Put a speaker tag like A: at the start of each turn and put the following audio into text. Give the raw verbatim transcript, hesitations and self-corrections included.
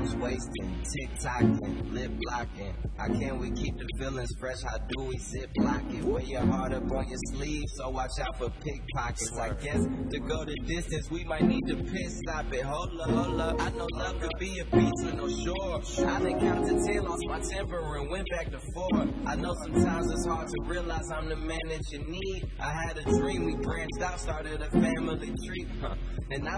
A: times wasting, tick-tocking, lip-blocking. How can we keep the feelings fresh? How do we zip-lock it? Wear your heart up on your sleeve, so watch out for pickpockets. I guess to go the distance, we might need to pit stop it. Hold up, hold up. I know love could be a beach with no shore. I done counted to ten, lost my temper and went back to four. I know sometimes it's hard to realize I'm the man that you need. I had a dream, we branched out, started a family tree, huh? And I